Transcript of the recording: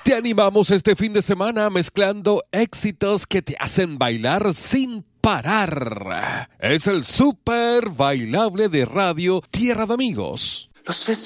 Te animamos este fin de semana mezclando éxitos que te hacen bailar sin parar. Es el Super Bailable de Radio Tierra de Amigos. Los besos